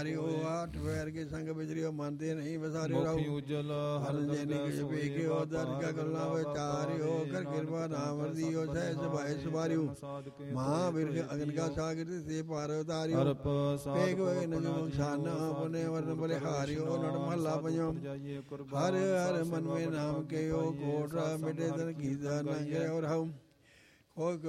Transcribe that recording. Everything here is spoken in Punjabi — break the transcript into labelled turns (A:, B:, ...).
A: ਆਠ ਵੈਰ ਕੇ ਸੰਗ ਵਿਚਰਿਓ ਮੰਨਦੇ ਨਹੀਂ ਵਿਸਾਰਿਓ
B: ਮੁਖੀ
A: ਰਹੋ
B: ਉਜਲ
A: ਹਰ ਜੈਨਿ ਕੇ ਵੇਖਿਓ ਦਰਗਾ ਗੱਲਾਂ ਵਿਚਾਰਿਓ ਕਰ ਕਿਰਪਾ ਨਾਮ ਵਰਦੀਓ ਸਹਿ ਸੁਭਾਏ ਸੁਭਾਰਿਓ ਮਹਾਵੀਰ ਅਗਨ ਕਾ ਸਾਗਰ ਸੇ ਪਾਰ ਉਤਾਰਿਓ
B: ਅਰਪ
A: ਏਕ ਵੇ ਨਜਮ ਸ਼ਾਨ ਪੁਨੇ ਵਰਨ ਬਲੇ ਹਾਰਿਓ ਨੜ ਮਹਲਾ ਪੰਜਵਾਂ ਹਰ ਹਰ ਮਨ ਮੇ ਨਾਮ ਕੇ ਓ ਕੋਟ ਮਿਟੇ ਤਨ ਕੀਦਾ ਨੰਗੇ ਔਰ ਹਉ